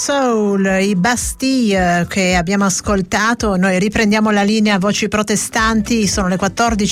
Soul, i Bastille che abbiamo ascoltato. Noi riprendiamo la linea Voci Protestanti, sono le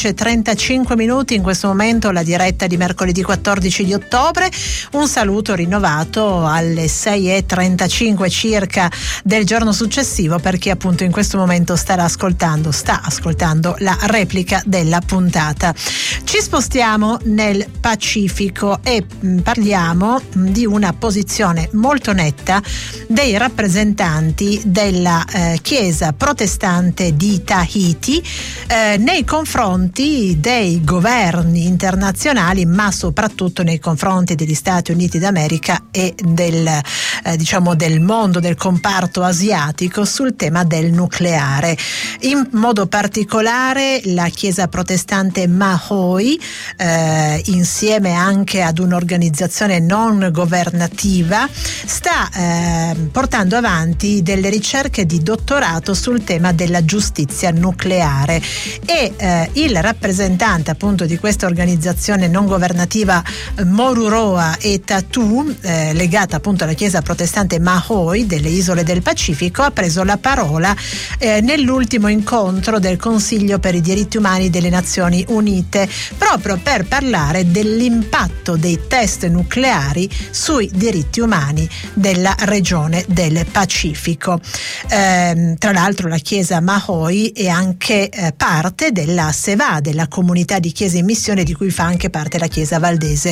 14:35 in questo momento, la diretta di mercoledì 14 di ottobre. Un saluto rinnovato alle 6:35 circa del giorno successivo, perché appunto in questo momento sta ascoltando la replica della puntata. Ci spostiamo nel Pacifico e parliamo di una posizione molto netta dei rappresentanti della Chiesa protestante di Tahiti nei confronti dei governi internazionali, ma soprattutto nei confronti degli Stati Uniti d'America e del mondo, del comparto asiatico sul tema del nucleare. In modo particolare la Chiesa protestante Mahoy, insieme anche ad un'organizzazione non governativa, sta portando avanti delle ricerche di dottorato sul tema della giustizia nucleare e il rappresentante appunto di questa organizzazione non governativa Moruroa e Tatu, legata appunto alla Chiesa protestante Mahoy delle isole del Pacifico, ha preso la parola nell'ultimo incontro del Consiglio per i diritti umani delle Nazioni Unite, proprio per parlare dell'impatto dei test nucleari sui diritti umani della regione del Pacifico. Tra l'altro la Chiesa Mahoy è anche parte della SEVA, della comunità di chiese in missione di cui fa anche parte la Chiesa Valdese,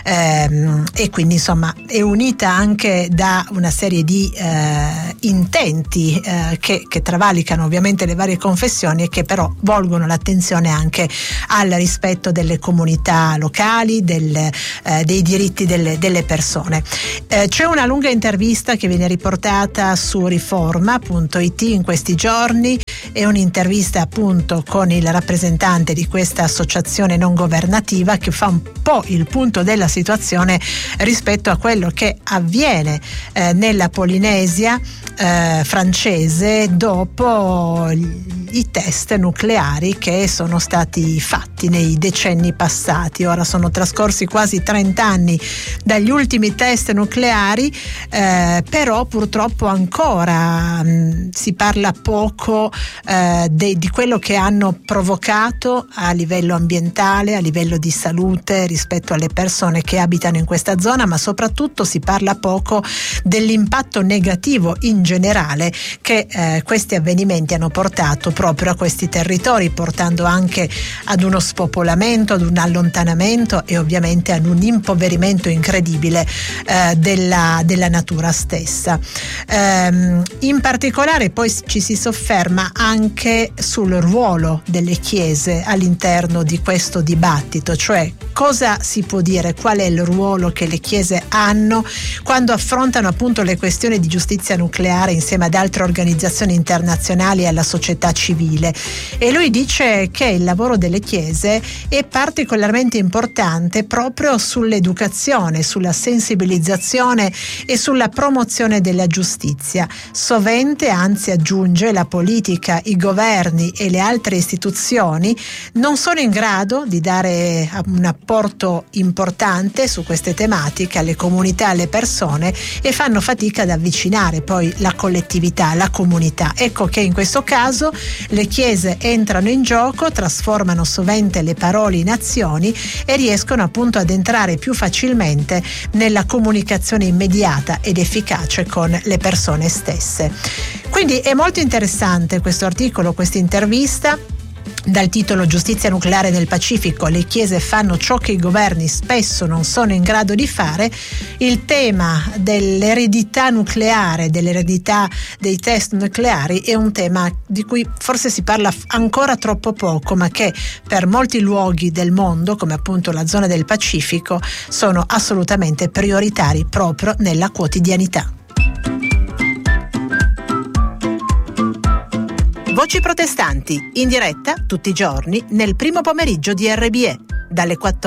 e quindi insomma è unita anche da una serie di intenti che travalicano ovviamente le varie confessioni e che però volgono l'attenzione anche al rispetto delle comunità locali, dei diritti delle persone. C'è una lunga intervista che viene riportata su riforma.it in questi giorni, è un'intervista appunto con il rappresentante di questa associazione non governativa che fa un po' il punto della situazione rispetto a quello che avviene nella Polinesia francese dopo i test nucleari che sono stati fatti nei decenni passati. Ora sono trascorsi quasi 30 anni dagli ultimi test nucleari, però purtroppo ancora si parla poco di quello che hanno provocato a livello ambientale, a livello di salute rispetto alle persone che abitano in questa zona, ma soprattutto si parla poco dell'impatto negativo in generale che questi avvenimenti hanno portato proprio a questi territori, portando anche ad uno spopolamento, ad un allontanamento e ovviamente ad un impoverimento incredibile della natura stessa. In particolare poi ci si sofferma anche sul ruolo delle chiese all'interno di questo dibattito, cioè cosa si può dire, qual è il ruolo che le chiese hanno quando affrontano appunto le questioni di giustizia nucleare insieme ad altre organizzazioni internazionali e alla società civile. E lui dice che il lavoro delle chiese è particolarmente importante proprio sull'educazione, sulla sensibilizzazione e sulla promozione della giustizia. Sovente, anzi aggiunge, la politica, i governi e le altre istituzioni non sono in grado di dare un apporto importante su queste tematiche alle comunità, alle persone, e fanno fatica ad avvicinare poi la collettività, la comunità. Ecco che in questo caso le chiese entrano in gioco, trasformano sovente le parole in azioni e riescono appunto ad entrare più facilmente nella comunicazione immediata ed efficace con le persone stesse. Quindi è molto interessante questo articolo, questa intervista. Dal titolo Giustizia nucleare nel Pacifico, le chiese fanno ciò che i governi spesso non sono in grado di fare. Il tema dell'eredità nucleare, dell'eredità dei test nucleari è un tema di cui forse si parla ancora troppo poco, ma che per molti luoghi del mondo, come appunto la zona del Pacifico, sono assolutamente prioritari proprio nella quotidianità. Voci Protestanti, in diretta tutti i giorni nel primo pomeriggio di RBE, dalle 14